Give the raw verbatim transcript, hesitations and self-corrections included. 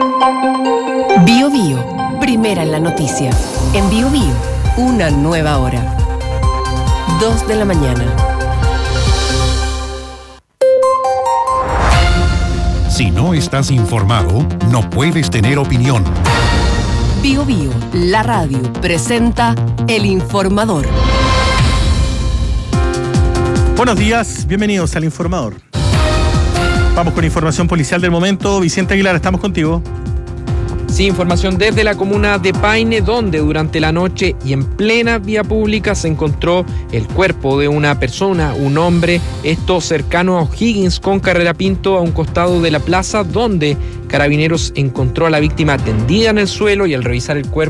Bio Bio, primera en la noticia. En Bio Bio, una nueva hora. Dos de la mañana. Si no estás informado, no puedes tener opinión. Bio Bio, la radio, presenta El Informador. Buenos días, bienvenidos al Informador. Vamos con información policial del momento. Vicente Aguilar, estamos contigo. Sí, información desde la comuna de Paine, donde durante la noche y en plena vía pública se encontró el cuerpo de una persona, un hombre, esto cercano a O'Higgins con Carrera Pinto, a un costado de la plaza, donde Carabineros encontró a la víctima tendida en el suelo y al revisar el cuerpo